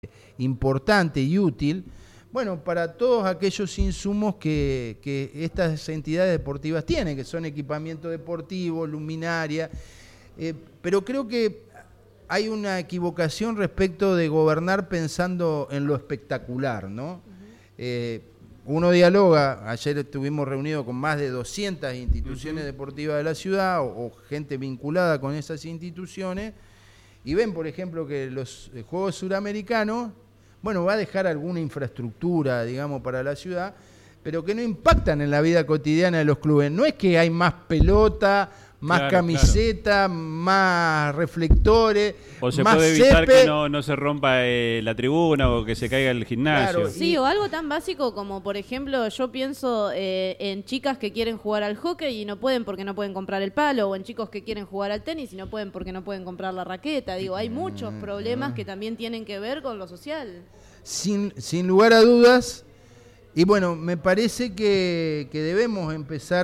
importante y útil, bueno, para todos aquellos insumos que estas entidades deportivas tienen, que son equipamiento deportivo, luminaria, pero creo que hay una equivocación respecto de gobernar pensando en lo espectacular, ¿no? Uno dialoga, ayer estuvimos reunidos con más de 200 instituciones deportivas de la ciudad o gente vinculada con esas instituciones, y ven, por ejemplo, que los Juegos Suramericanos, bueno, va a dejar alguna infraestructura, digamos, para la ciudad, pero que no impactan en la vida cotidiana de los clubes. No es que hay más pelota, más camiseta, más reflectores, o se más puede evitar césped. que no se rompa la tribuna o que se caiga el gimnasio. Claro, Sí, o algo tan básico como, por ejemplo, yo pienso en chicas que quieren jugar al hockey y no pueden porque no pueden comprar el palo, o en chicos que quieren jugar al tenis y no pueden porque no pueden comprar la raqueta. Digo, hay muchos problemas que también tienen que ver con lo social. Sin lugar a dudas, y bueno, me parece que debemos empezar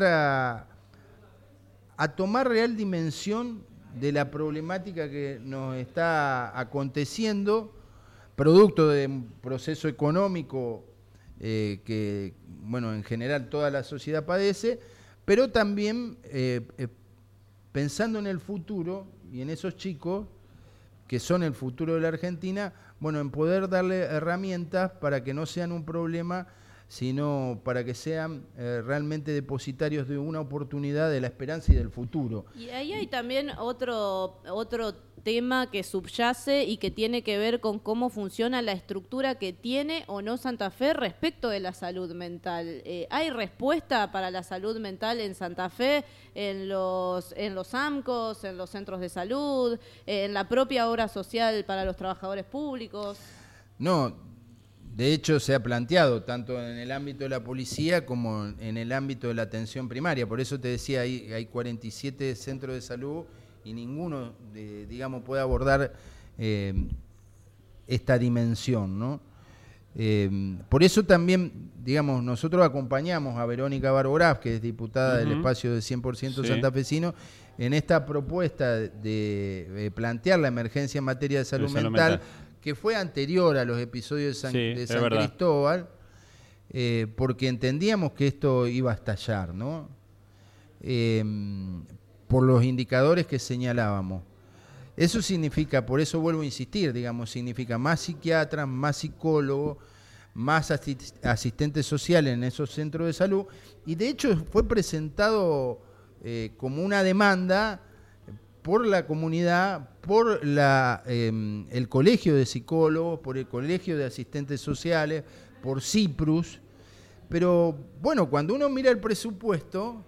a tomar real dimensión de la problemática que nos está aconteciendo, producto de un proceso económico que, bueno, en general toda la sociedad padece, pero también pensando en el futuro y en esos chicos que son el futuro de la Argentina, bueno, en poder darle herramientas para que no sean un problema, sino para que sean realmente depositarios de una oportunidad, de la esperanza y del futuro. Y ahí hay también otro tema que subyace y que tiene que ver con cómo funciona la estructura que tiene o no Santa Fe respecto de la salud mental. ¿Hay respuesta para la salud mental en Santa Fe, en los AMCOs, en los centros de salud, en la propia obra social para los trabajadores públicos? No, de hecho se ha planteado tanto en el ámbito de la policía como en el ámbito de la atención primaria. Por eso te decía, hay 47 centros de salud y ninguno, digamos, puede abordar esta dimensión, ¿no? Por eso también, digamos, nosotros acompañamos a Verónica Barbograf, que es diputada del espacio de 100% santafesino, en esta propuesta de plantear la emergencia en materia de salud mental, que fue anterior a los episodios de San Cristóbal, porque entendíamos que esto iba a estallar, ¿no? Por los indicadores que señalábamos. Eso significa, por eso vuelvo a insistir, digamos, significa más psiquiatras, más psicólogos, más asistentes sociales en esos centros de salud, y de hecho fue presentado como una demanda por la comunidad, por el colegio de psicólogos, por el colegio de asistentes sociales, por CIPRUS, pero bueno, cuando uno mira el presupuesto,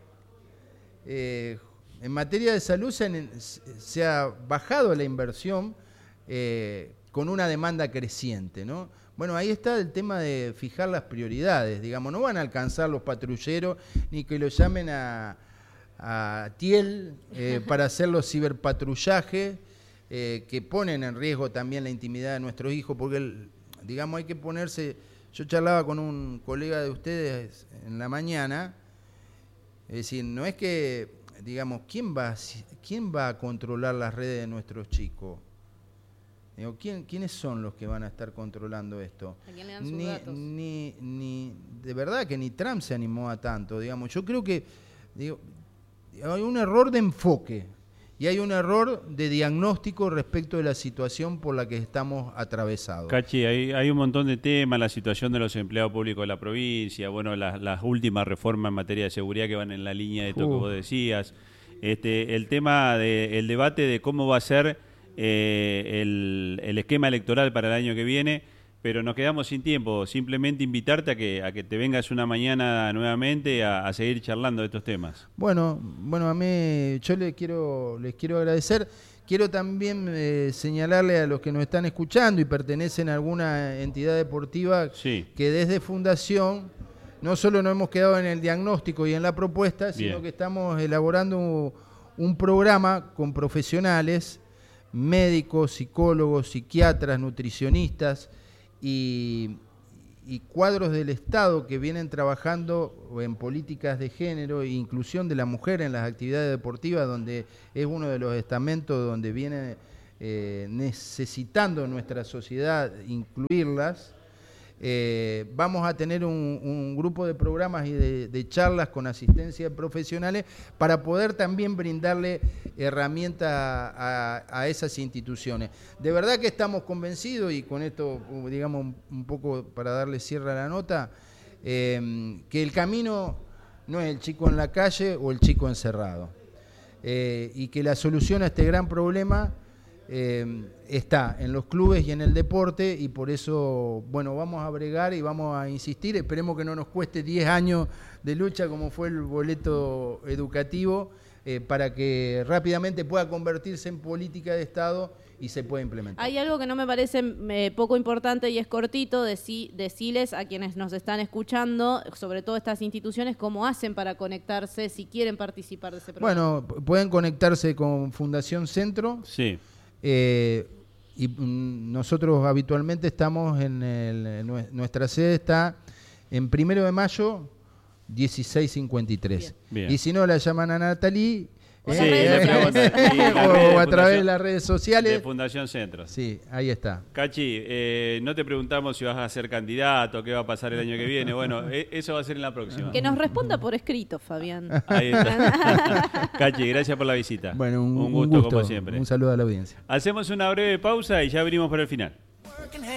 en materia de salud se ha bajado la inversión con una demanda creciente, ¿no? Bueno, ahí está el tema de fijar las prioridades, digamos, no van a alcanzar los patrulleros ni que lo llamen a Tiel para hacer los ciberpatrullajes que ponen en riesgo también la intimidad de nuestros hijos, porque, digamos, hay que ponerse... Yo charlaba con un colega de ustedes en la mañana, es decir, no es que, digamos, ¿quién va a controlar las redes de nuestros chicos? Digo, ¿quiénes son los que van a estar controlando esto? ¿A quién le dan sus datos? De verdad que ni Trump se animó a tanto, digamos. Yo creo que hay un error de enfoque y hay un error de diagnóstico respecto de la situación por la que estamos atravesados. Cachi, hay un montón de temas, la situación de los empleados públicos de la provincia, bueno, las últimas reformas en materia de seguridad que van en la línea de esto que vos decías, el tema del debate de cómo va a ser el esquema electoral para el año que viene, pero nos quedamos sin tiempo. Simplemente invitarte a que te vengas una mañana nuevamente a seguir charlando de estos temas. Bueno, a mí yo les quiero agradecer. Quiero también señalarle a los que nos están escuchando y pertenecen a alguna entidad deportiva que desde Fundación no solo nos hemos quedado en el diagnóstico y en la propuesta, sino que estamos elaborando un programa con profesionales, médicos, psicólogos, psiquiatras, nutricionistas y cuadros del Estado que vienen trabajando en políticas de género e inclusión de la mujer en las actividades deportivas, donde es uno de los estamentos donde viene necesitando nuestra sociedad incluirlas, vamos a tener un grupo de programas y de charlas con asistencia de profesionales para poder también brindarle herramientas a esas instituciones. De verdad que estamos convencidos, y con esto, digamos, un poco para darle cierre a la nota, que el camino no es el chico en la calle o el chico encerrado, y que la solución a este gran problema está en los clubes y en el deporte, y por eso, bueno, vamos a bregar y vamos a insistir. Esperemos que no nos cueste 10 años de lucha como fue el boleto educativo, para que rápidamente pueda convertirse en política de Estado y se pueda implementar. Hay algo que no me parece poco importante y es cortito, decirles a quienes nos están escuchando, sobre todo estas instituciones, cómo hacen para conectarse si quieren participar de ese programa. Bueno, pueden conectarse con Fundación Centro. Sí. Y nosotros habitualmente estamos nuestra sede está en 1 de Mayo 1653. Bien. Y si no, la llaman a Natalí, O o a través de las redes sociales de Fundación Centro. Sí, ahí está. Cachi, no te preguntamos si vas a ser candidato, qué va a pasar el año que viene. Bueno, eso va a ser en la próxima. Que nos responda por escrito, Fabián. Ahí está. Cachi, gracias por la visita. Bueno, un gusto como siempre. Un saludo a la audiencia. Hacemos una breve pausa y ya venimos para el final.